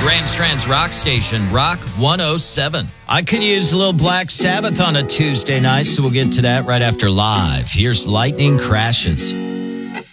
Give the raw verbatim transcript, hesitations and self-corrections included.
Grand Strand's rock station, Rock one oh seven. I could use a little Black Sabbath on a Tuesday night, so we'll get to that right after Live. Here's Lightning Crashes.